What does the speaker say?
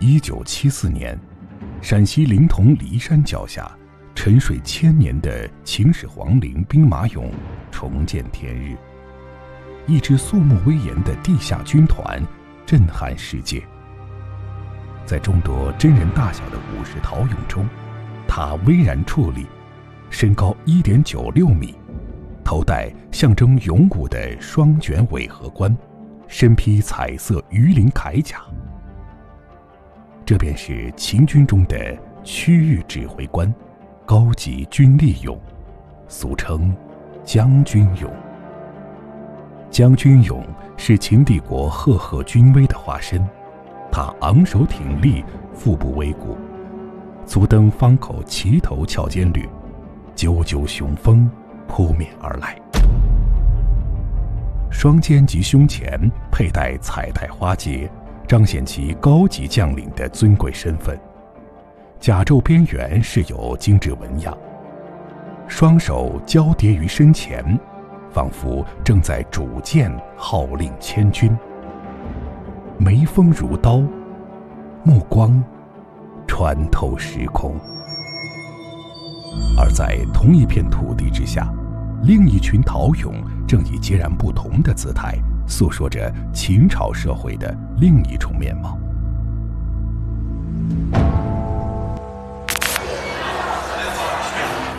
1974年，陕西临潼骊山脚下，沉睡千年的秦始皇陵兵马俑重见天日。一支肃穆威严的地下军团震撼世界。在众多真人大小的武士陶俑中，它巍然矗立，身高1.96米，头戴象征勇武的双卷尾盒冠，身披彩色鱼鳞铠甲。这便是秦军中的区域指挥官，高级军力俑，俗称将军俑。将军俑是秦帝国赫赫军威的化身，他昂首挺立，腹部微鼓，足蹬方口齐头翘肩履，赳赳雄风扑面而来。双肩及胸前佩戴彩带花结，彰显其高级将领的尊贵身份。甲胄边缘饰有精致纹样，双手交叠于身前，仿佛正在主剑号令千军。眉峰如刀，目光穿透时空。而在同一片土地之下，另一群陶俑正以截然不同的姿态诉说着秦朝社会的另一重面貌。